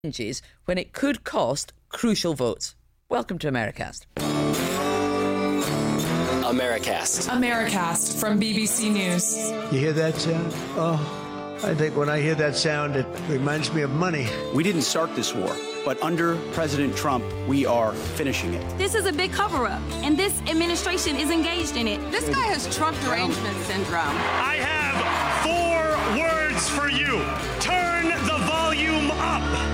changes when it could cost crucial votes. Welcome to Americast. Americast from BBC News. You hear that sound? Oh, I think when I hear that sound, it reminds me of money. We didn't start this war, but under President Trump, we are finishing it. This is a big cover-up, and this administration is engaged in it. This guy has Trump derangement syndrome. I have 4 words for you. Turn the volume up.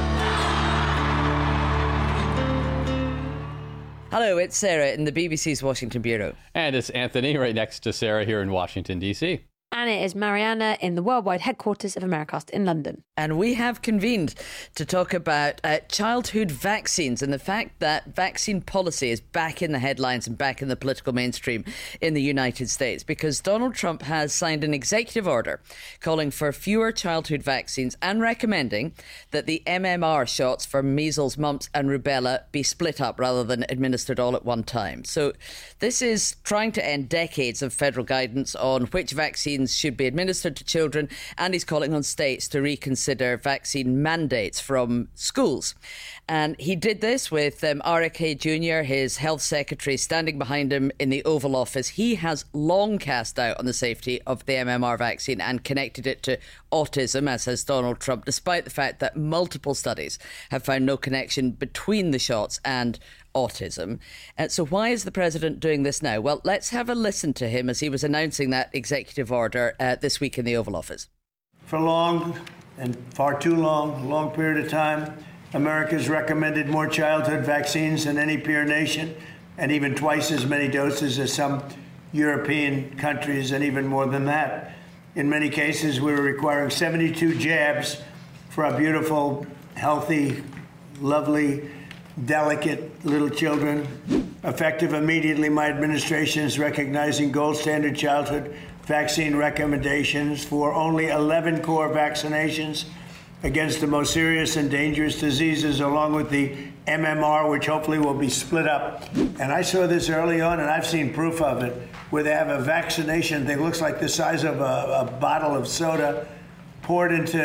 Hello, it's Sarah in the BBC's Washington Bureau. And it's Anthony right next to Sarah here in Washington, D.C. And it is Mariana in the worldwide headquarters of Americast in London. And we have convened to talk about childhood vaccines and the fact that vaccine policy is back in the headlines and back in the political mainstream in the United States because Donald Trump has signed an executive order calling for fewer childhood vaccines and recommending that the MMR shots for measles, mumps and rubella be split up rather than administered all at one time. So this is trying to end decades of federal guidance on which vaccines should be administered to children, and he's calling on states to reconsider vaccine mandates from schools. And he did this with RFK Jr., his health secretary, standing behind him in the Oval Office. He has long cast doubt on the safety of the MMR vaccine and connected it to autism, as has Donald Trump, despite the fact that multiple studies have found no connection between the shots and autism. So why is the president doing this now? Well, let's have a listen to him as he was announcing that executive order this week in the Oval Office. For long and far too long period of time, America's recommended more childhood vaccines than any peer nation, and even twice as many doses as some European countries, and even more than that. In many cases, we were requiring 72 jabs for our beautiful, healthy, lovely, delicate little children. Effective immediately, my administration is recognizing gold standard childhood vaccine recommendations for only 11 core vaccinations against the most serious and dangerous diseases, along with the MMR, which hopefully will be split up. And I saw this early on, and I've seen proof of it, where they have a vaccination that looks like the size of a bottle of soda poured into